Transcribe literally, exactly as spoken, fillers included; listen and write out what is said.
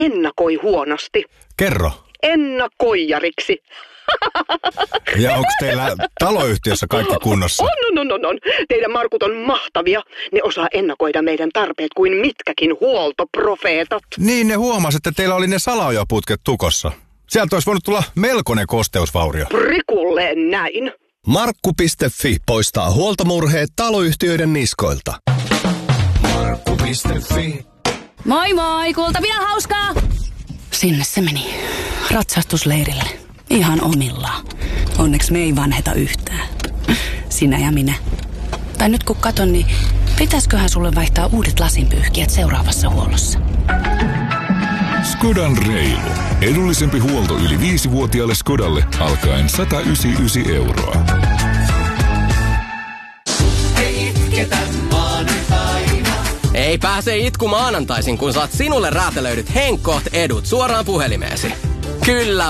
ennakoi huonosti. Kerro. Ennakoijariksi. Ja onko teillä taloyhtiössä kaikki kunnossa? On, on, on, on. Teidän Markut on mahtavia. Ne osaa ennakoida meidän tarpeet kuin mitkäkin huoltoprofeetat. Niin, ne huomasi, että teillä oli ne salaojaputket tukossa. Sieltä olisi voinut tulla melkoinen kosteusvaurio. Prikulleen näin. Markku piste fi poistaa huoltomurheet taloyhtiöiden niskoilta. Markku piste fi. Moi moi, kuultavia hauskaa! Sinne se meni. Ratsastusleirille. Ihan omillaan. Onneksi me ei vanheta yhtään. Sinä ja minä. Tai nyt kun katon, niin pitäisköhän sulle vaihtaa uudet lasinpyyhkijät seuraavassa huollossa? Skodan reilu. Edullisempi huolto yli viisivuotiaalle Skodalle alkaen sata yhdeksänkymmentäyhdeksän euroa. Ei pääse itku maanantaisin, kun saat sinulle räätälöidyt Henkkoht edut suoraan puhelimeesi. Kyllä